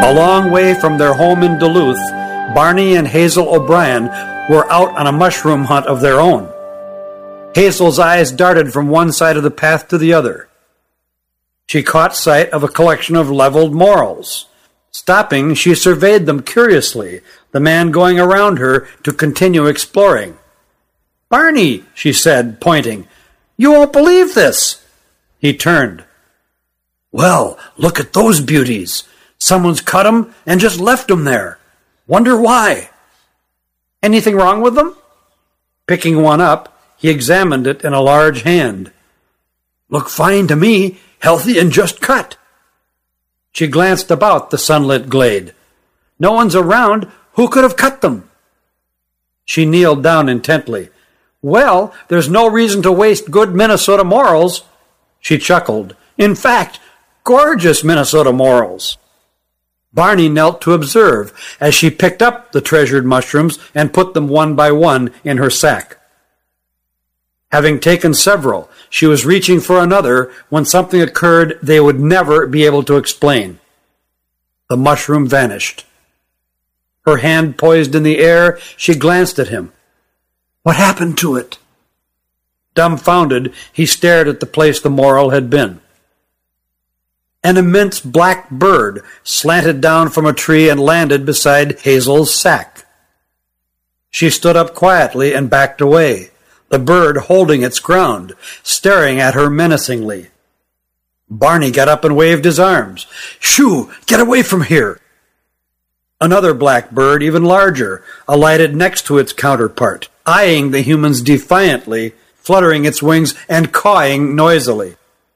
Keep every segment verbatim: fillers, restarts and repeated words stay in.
A long way from their home in Duluth, Barney and Hazel O'Brien were out on a mushroom hunt of their own. Hazel's eyes darted from one side of the path to the other. She caught sight of a collection of leveled morels. Stopping, she surveyed them curiously, the man going around her to continue exploring. "Barney," she said, pointing, "you won't believe this." He turned. "Well, look at those beauties. Someone's cut 'em and just left 'em there. Wonder why." "Anything wrong with them?" Picking one up, he examined it in a large hand. "Look fine to me, healthy and just cut." She glanced about the sunlit glade. "No one's around. Who could have cut them?" She kneeled down intently. "Well, there's no reason to waste good Minnesota morels." She chuckled. "In fact, gorgeous Minnesota morels." Barney knelt to observe as she picked up the treasured mushrooms and put them one by one in her sack. Having taken several, she was reaching for another when something occurred they would never be able to explain. The mushroom vanished. Her hand poised in the air, she glanced at him. "What happened to it?" Dumbfounded, he stared at the place the morel had been. An immense black bird slanted down from a tree and landed beside Hazel's sack. She stood up quietly and backed away, the bird holding its ground, staring at her menacingly. Barney got up and waved his arms. "Shoo! Get away from here!" Another black bird, even larger, alighted next to its counterpart, eyeing the humans defiantly, fluttering its wings and cawing noisily.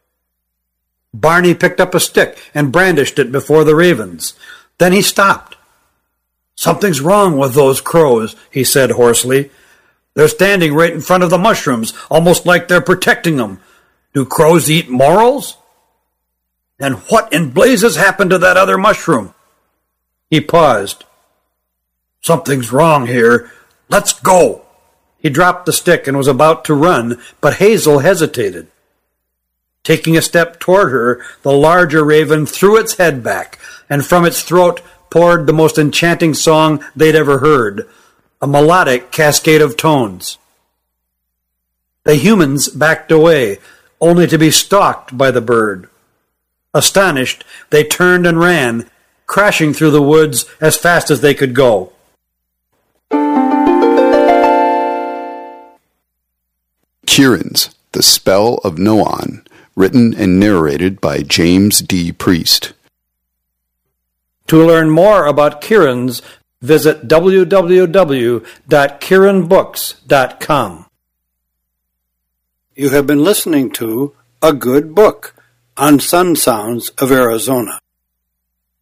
Barney picked up a stick and brandished it before the ravens. Then he stopped. "Something's wrong with those crows," he said hoarsely. "They're standing right in front of the mushrooms, almost like they're protecting them. Do crows eat morels? And what in blazes happened to that other mushroom?" He paused. "Something's wrong here. Let's go." He dropped the stick and was about to run, but Hazel hesitated. Taking a step toward her, the larger raven threw its head back, and from its throat poured the most enchanting song they'd ever heard, a melodic cascade of tones. The humans backed away, only to be stalked by the bird. Astonished, they turned and ran, crashing through the woods as fast as they could go. Kieran's The Spell of Noan, written and narrated by James D. Priest. To learn more about Kieran's, visit w w w dot kieran books dot com. You have been listening to A Good Book on Sun Sounds of Arizona.